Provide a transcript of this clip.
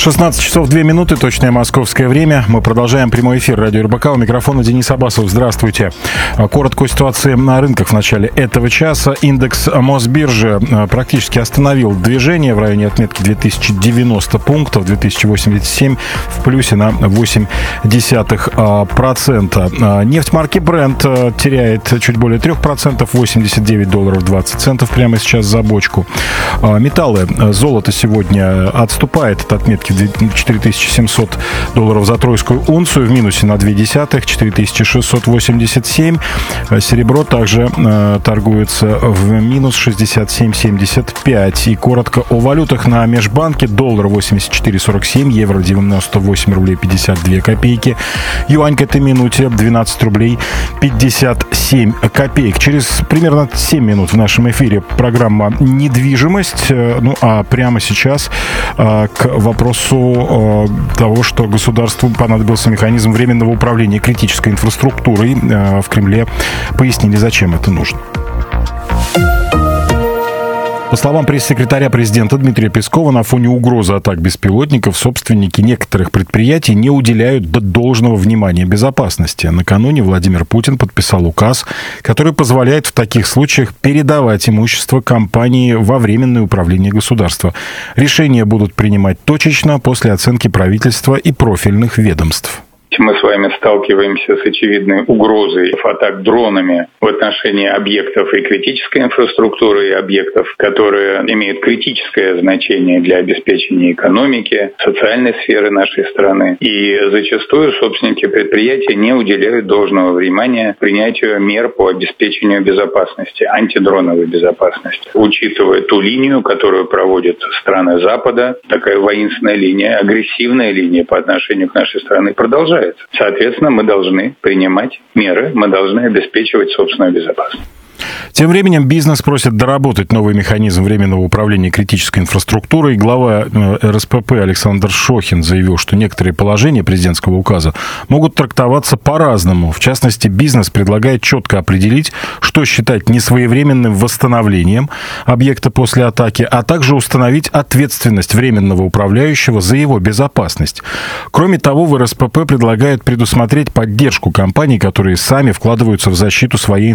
16 часов 2 минуты, точное московское время. Мы продолжаем прямой эфир радио РБК. У микрофона Денис Абасов. Здравствуйте. Коротко о ситуации на рынках в начале этого часа. Индекс Мосбиржи практически остановил движение в районе отметки 2090 пунктов, 2087 в плюсе на 0,8%. Нефть марки Brent теряет чуть более 3%, $89.20 прямо сейчас за бочку. Металлы. Золото сегодня отступает от отметки $4700 за тройскую унцию, в минусе на 0,2, 4687. Серебро также торгуется в минус 67,75. И коротко о валютах на межбанке. Доллар 84,47, евро 98 рублей 52 копейки. Юань к этой минуте 12 рублей 57 копеек. Через примерно 7 минут в нашем эфире программа «Недвижимость». Ну а прямо сейчас к вопросу того, что государству понадобился механизм временного управления критической инфраструктурой. В Кремле пояснили, зачем это нужно. По словам пресс-секретаря президента Дмитрия Пескова, на фоне угрозы атак беспилотников собственники некоторых предприятий не уделяют должного внимания безопасности. Накануне Владимир Путин подписал указ, который позволяет в таких случаях передавать имущество компании во временное управление государства. Решения будут принимать точечно после оценки правительства и профильных ведомств. Мы с вами сталкиваемся с очевидной угрозой атак дронами в отношении объектов и критической инфраструктуры, и объектов, которые имеют критическое значение для обеспечения экономики, социальной сферы нашей страны. И зачастую собственники предприятий не уделяют должного внимания принятию мер по обеспечению безопасности, антидроновой безопасности. Учитывая ту линию, которую проводят страны Запада, такая воинственная линия, агрессивная линия по отношению к нашей стране продолжается. Соответственно, мы должны принимать меры, мы должны обеспечивать собственную безопасность. Тем временем бизнес просит доработать новый механизм временного управления критической инфраструктурой. Глава РСПП Александр Шохин заявил, что некоторые положения президентского указа могут трактоваться по-разному. В частности, бизнес предлагает четко определить, что считать несвоевременным восстановлением объекта после атаки, а также установить ответственность временного управляющего за его безопасность. Кроме того, в РСПП предлагают предусмотреть поддержку компаний, которые сами вкладываются в защиту своей